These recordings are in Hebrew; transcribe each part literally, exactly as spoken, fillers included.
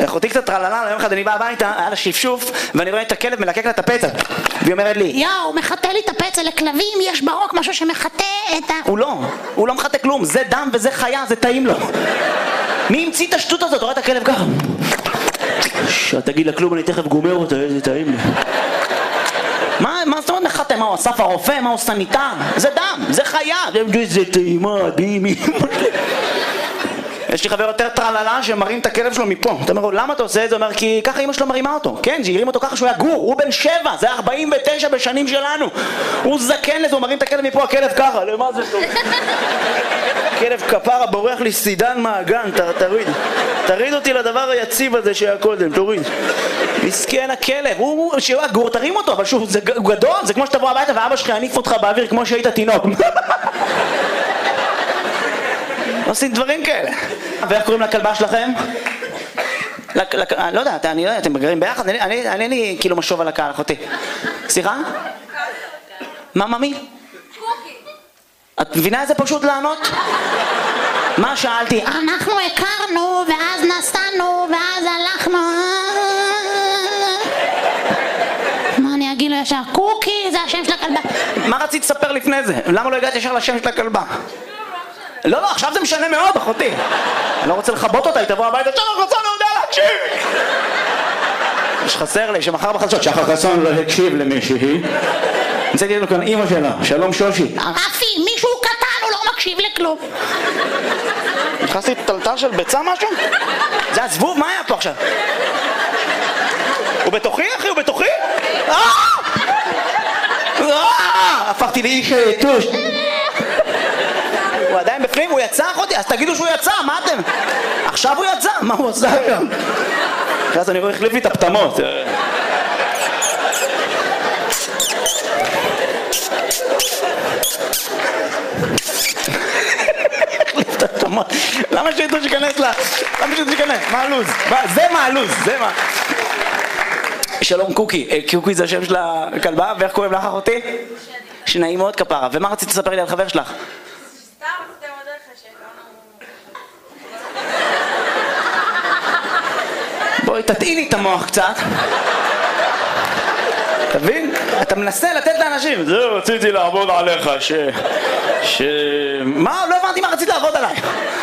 אחותי קצת טרללה, יום אחד אני בא הביתה, היה לה שפשוף, ואני רואה את הכלב מלקק לה את הפצע. והיא אומרת לי, יאו, הוא מחטא לי את הפצע. לכלבים יש ברוק משהו שמחטא את ה... הוא לא, הוא לא מחטא כלום, זה דם וזה חיה, זה טעים לו. מי המציא את השטות הזאת? רואה את הכלב ככה. תגיד לה כלום, אני תכף גומר אותה, איזה טעים לי. מה, מה זאת אומרת מחטא? מה הוא אסף הרופא? מה הוא סניטר? זה דם, זה חיה. זה טעימה, דימי. יש לי חבר יותר טרללה שמרים את הכלב שלו מפה. אתה אומר, למה אתה עושה את זה? הוא אומר, כי ככה אמא שלו מרימה אותו. כן, שהרים אותו ככה שהוא היה גור, הוא בן שבע, זה ארבעים ותשע בשנים שלנו. הוא זקן לזה, הוא מרים את הכלב מפה, הכלב ככה, למה זה טוב? כלב כפרה בורח לי סידן מהגן, תריד. תריד אותי לדבר היציב הזה שהיה קודם, תוריד. מסכן הכלב, הוא שהוא היה גור, תרים אותו, אבל שוב, זה גדול, זה כמו שתבוא הביתה ואבא שלך יניף אותך באוויר כמו שהיית תינוק. עושים דברים כאלה. ואיך קוראים לכלבה שלכם? לא יודע, אני לא יודע, אתם גרים ביחד? אני אין לי כאילו משוב על הקהל, אחותי. סליחה? מה, ממי? את מבינה איזה פשוט לענות? מה שאלתי? אנחנו הכרנו, ואז נסענו, ואז הלכנו... מה אני אגיד לו ישר? קוקי, זה השם של הכלבה. מה רצית לספר לפני זה? למה לא הגעת ישר לשם של הכלבה? לא, לא, עכשיו זה משנה מאוד, אחותי. אני לא רוצה לחבות אותה, היא תבוא הביתה, שחר חסון לא יודע להקשיב! יש חסר לי שמחר בחדשות, שחר חסון לא הקשיב למישהי. נצאתי לנו כאן אמא שלה, שלום שושי. רפי, מישהו קטן, הוא לא מקשיב לכלום. נכנסתי טלטל של ביצה משהו? זה הזבוב, מה היה פה עכשיו? הוא בתוכי, אחי? הוא בתוכי? הפכתי לאיש טוש. הוא עדיין בפנים, הוא יצא אחותי, אז תגידו שהוא יצא, מה אתם? עכשיו הוא יצא, מה הוא עושה היום? אז אני רואה החליף לי את הפתמות. החליף את הפתמות. למה שידעו שכנס לה? למה שידעו שכנס? מה הלוז? זה מה הלוז, זה מה. שלום קוקי, קוקי זה השם של הכלבה, ואיך קוראים לך אחותי? שנעים מאוד כפרה, ומה רצית לספר לי על חבר שלך? בואי תטעיני את המוח קצת. תבין? אתה מנסה לתת לאנשים. זה רציתי לעבוד עליך ש... ש... מה? לא הבנתי מה רצית לעבוד עליי.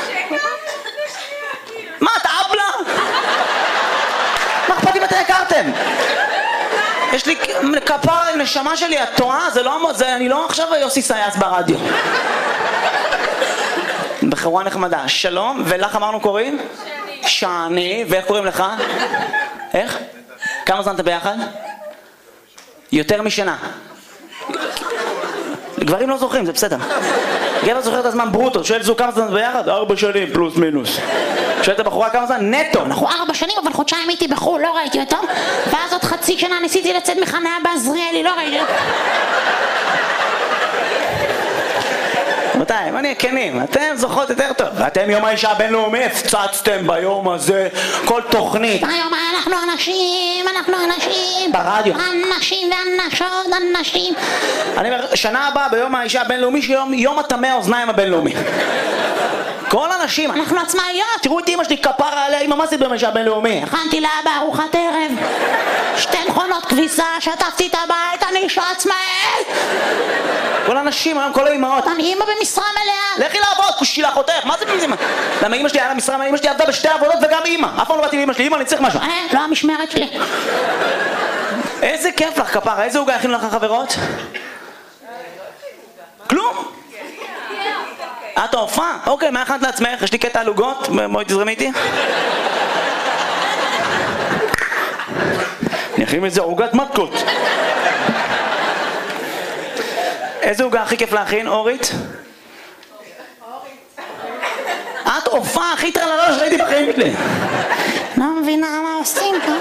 מה? אתה אבלה? מה אכפת אם אתם הכרתם? יש לי כפר נשמה שלי, את טועה? זה לא... זה... אני לא עכשיו יוסי סייס ברדיו. בחורה נחמדה. שלום, ולך אמרנו קוראים? שני, ואיך קוראים לך? איך? כמה זמן אתה ביחד? יותר משנה. גברים לא זוכרים, זה בסדר. גבר זוכר את הזמן ברוטו, שואל זו כמה זמן ביחד? ארבע שנים פלוס מינוס. שואל את הבחורה כמה זמן? נטו. אנחנו ארבע שנים, אבל חודשיים הייתי בחול, לא ראיתי אותו. ואז עוד חצי שנה ניסיתי לצאת מחניה בעזריאלי, לא ראיתי אותו. רבותיי, מה נהיה כנים? אתם זוכרות יותר טוב. ואתם יום האישה הבינלאומי הפצצתם ביום הזה כל תוכנית. היום אנחנו אנשים, אנחנו אנשים. ברדיו. אנשים ואנשות, אנשים. אני אומר, שנה הבאה ביום האישה הבינלאומי שיום יום הטמא האוזניים הבינלאומי. כל אנשים, אנחנו עצמאיות. תראו את אמא שלי כפרה עליה, אמא מה זה ביום האישה הבינלאומי? הכנתי לה בארוחת ערב. שתי מכונות כביסה, שטפתי את הבית, אני אישה עצמאית. כל האנשים היום, כל האמהות. אני אמא במשרה מלאה. לכי לעבוד, כושי לאחותך, מה זה במשרה? למה אמא שלי היה לה משרה, אמא שלי עבדה בשתי עבודות וגם אמא. אף פעם לא באתי לאמא שלי, אמא אני צריך משהו. אה, לא המשמרת שלי. איזה כיף לך כפרה, איזה עוגה הכינו לך חברות? כלום? את ההופעה? אוקיי, מה הכנת לעצמך? יש לי קטע על עוגות, בואי תזרמי איתי. אני אכין איזה עוגת מתקות. איזה עוגה הכי כיף להכין, אורית? את הופעה הכי טרללה שראיתי בחיים שלי. לא מבינה מה עושים פה.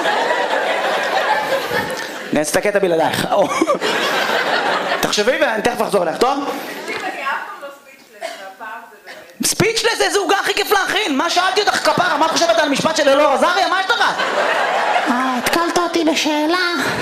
נעשה את הקטע בלעדייך. תחשבי ואני תכף אחזור אליך, טוב? ספיצ'לס, איזה עוגה הכי כיף להכין? מה שאלתי אותך כפרה? מה חושבת על המשפט של אלאור עזריה? מה יש לך? אה, התקלת אותי בשאלה.